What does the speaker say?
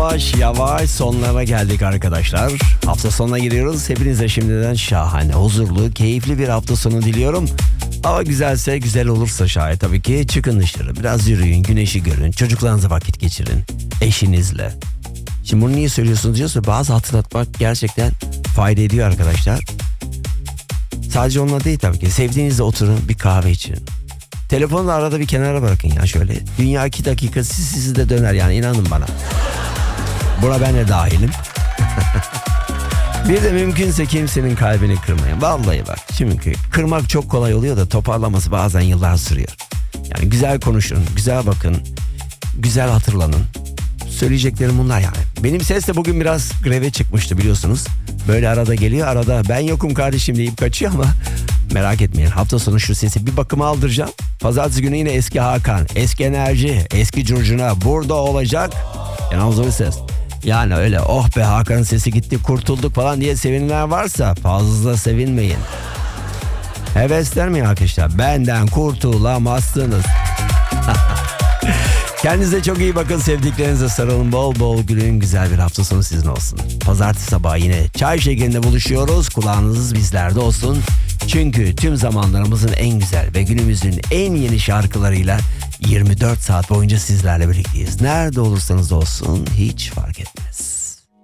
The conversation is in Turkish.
yavaş yavaş sonlara geldik arkadaşlar. Hafta sonuna giriyoruz. Hepinize şimdiden şahane, huzurlu, keyifli bir hafta sonu diliyorum. Hava güzelse, güzel olursa şayet tabii ki çıkın dışarı. Biraz yürüyün, güneşi görün, çocuklarınızla vakit geçirin, eşinizle. Şimdi bunu niye söylüyorsunuz diyorsa bazı hatırlatmak gerçekten fayda ediyor arkadaşlar. Sadece onunla değil tabii ki. Sevdiğinizle oturun, bir kahve için. Telefonu da arada bir kenara bırakın ya şöyle. Dünya 2 dakika sizi de döner yani, inanın bana. Buna ben de dahilim. Bir de mümkünse kimsenin kalbini kırmayın. Vallahi bak, çünkü kırmak çok kolay oluyor da toparlaması bazen yıllar sürüyor. Yani güzel konuşun, güzel bakın, güzel hatırlanın. Söyleyeceklerim bunlar yani. Benim ses de bugün biraz greve çıkmıştı biliyorsunuz. Böyle arada geliyor, arada ben yokum kardeşim deyip kaçıyor ama merak etmeyin. Hafta sonu şu sesi bir bakıma aldıracağım. Pazartesi günü yine eski Hakan, eski enerji, eski curcuna burada olacak. Yanımızda bir ses. Yani öyle oh be Hakan'ın sesi gitti kurtulduk falan diye sevinenler varsa fazla sevinmeyin. Heveslenmeyin arkadaşlar. Benden kurtulamazsınız. Kendinize çok iyi bakın, sevdiklerinize sarılın, bol bol gülün, güzel bir hafta sonu sizin olsun. Pazartesi sabahı yine çay şeklinde buluşuyoruz, kulağınız bizlerde olsun. Çünkü tüm zamanlarımızın en güzel ve günümüzün en yeni şarkılarıyla 24 saat boyunca sizlerle birlikteyiz. Nerede olursanız olsun hiç fark etmez.